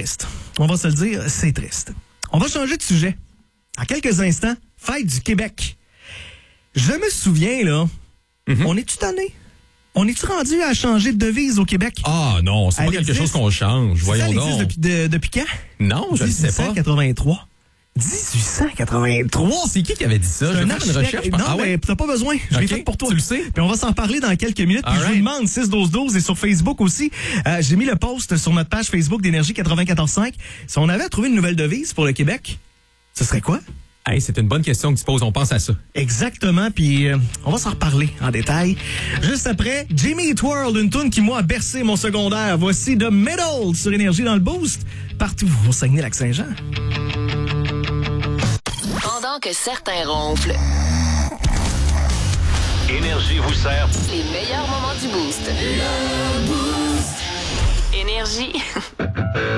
triste. On va se le dire, c'est triste. On va changer de sujet. En quelques instants, fête du Québec. Je me souviens, là, on est-tu tanné? On est-tu rendu à changer de devise au Québec? Ah non, c'est pas quelque chose qu'on change. Voyons ça donc. existe depuis quand? Non, je ne sais pas. 1883. 1883? C'est qui avait dit ça? Je vais faire une recherche. Non, mais t'as pas besoin. Je l'ai fait pour toi. Tu le sais? Puis on va s'en parler dans quelques minutes. Puis je vous demande, 6-12-12 et sur Facebook aussi. J'ai mis le post sur notre page Facebook d'Énergie 94.5. Si on avait trouvé une nouvelle devise pour le Québec, ce serait quoi? Hey, c'est une bonne question que tu poses. On pense à ça. Exactement. Puis on va s'en reparler en détail. Juste après, Jimmy Eat World, une toune qui, moi, a bercé mon secondaire. Voici The Middle sur Énergie dans le Boost. Partout au Saguenay-Lac-Saint-Jean. Pendant que certains ronflent, Énergie vous sert les meilleurs moments du Boost. Énergie.